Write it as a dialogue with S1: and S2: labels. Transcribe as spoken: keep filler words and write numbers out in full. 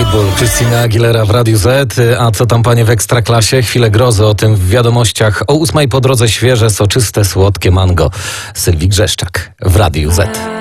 S1: Pitbull, Christina Aguilera w Radiu Z. A co tam, panie, w Ekstraklasie? Chwilę grozy o tym w wiadomościach. O ósmej po drodze świeże, soczyste, słodkie mango. Sylwii Grzeszczak w Radiu Z.